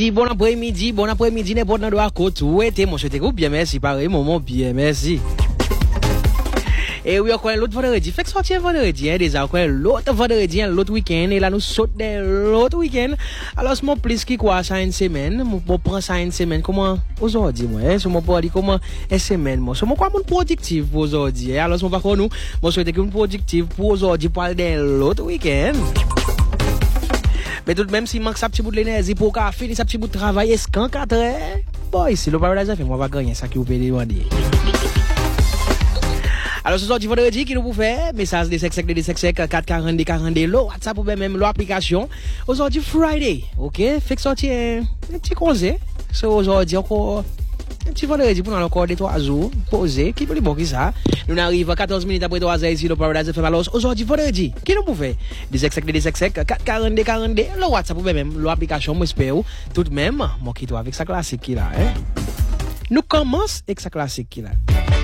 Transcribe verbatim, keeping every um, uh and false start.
après-midi, bon après-midi, bon après-midi, n'importe où à côté, où était mon souhaité bien merci, pareil, mon bien merci. Et oui, encore l'autre vendredi, fait que sortir vendredi, hein, déjà, encore l'autre vendredi, l'autre week-end, et là, nous sautons l'autre week-end. Alors, c'est mon plus qui quoi, ça une semaine, mon prend ça une semaine, comment, aujourd'hui, moi, hein, sur mon pour dire comment, une semaine, moi, sur mon quoi, mon productif pour aujourd'hui, alors, c'est mon pas nous, moi, souhaite que mon productif pour aujourd'hui, pour aller dans l'autre week-end. Mais tout de même, s'il manque ça petit bout de l'énergie pour qu'à finir ça petit bout de travail, est-ce qu'en quatre heures, bon, ici, le paradise fait, moi, va gagner ça qui vous peut demander. Alors, ce soir, du vendredi, qui nous vous fait, message des sec sec des sec sec, quatre quarante-deux quarante-deux, l'eau, WhatsApp ou même l'application. Aujourd'hui, Friday, ok? Fait que sortir un petit conseil. C'est aujourd'hui encore, un petit vendredi pour nous encore des trois jours, poser, qui peut les bon qui ça? Nous arrivons à quatorze minutes après trois heures ici, le Paradise F M. Alors, aujourd'hui, vendredi, qui nous vous fait? Des sec sec des sec sec, quatre quarante-deux quarante-deux, le WhatsApp ou même l'application, moi, j'espère, tout de même, moi, qui toi avec sa classique qui là, hein? Nous commençons avec sa classique qui là.